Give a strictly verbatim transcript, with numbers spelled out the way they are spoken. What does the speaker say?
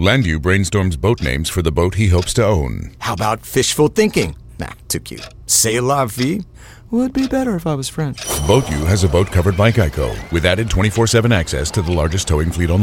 Landu brainstorms boat names for the boat he hopes to own. How about fishful thinking? Nah, too cute. C'est la vie? Would be better if I was French. BoatU has a boat covered by Geico with added twenty-four seven access to the largest towing fleet on the